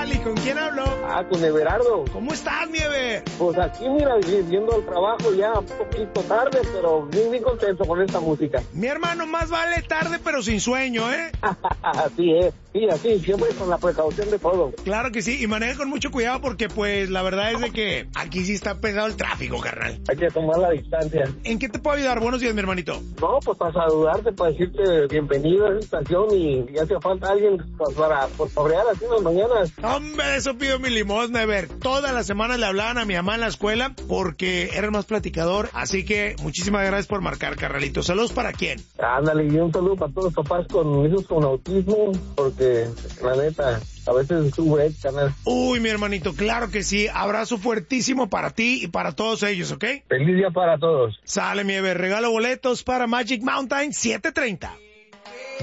carnal? ¿Y con quién hablo? Con Everardo. ¿Cómo estás, Nieve? Pues aquí, mira, yendo al trabajo ya un poquito tarde, pero bien contento con esta música. Mi hermano, más vale tarde pero sin sueño, ¿eh? Así es, sí, así, siempre con la precaución de todo. Claro que sí, y maneja con mucho cuidado porque, pues, la verdad es de que aquí sí está pesado el tráfico, carnal. Hay que tomar la distancia. ¿En qué te puedo ayudar? Buenos días, mi hermanito. No, pues para saludarte, para decirte bienvenido a esta estación y ya hace falta alguien pues, para pobrear así en las mañanas. Hombre, de eso pido mi limosna, ver. Todas las semanas le hablaban a mi mamá en la escuela porque era el más platicador, así que muchísimas gracias por marcar, carnalito. ¿Saludos para quién? Ándale, y un saludo para todos los papás con hijos con autismo, porque la neta, a veces sube, canal. Uy, mi hermanito, claro que sí. Abrazo fuertísimo para ti y para todos ellos, ¿ok? Feliz día para todos. Sale, mi bebé. Regalo boletos para Magic Mountain 7:30.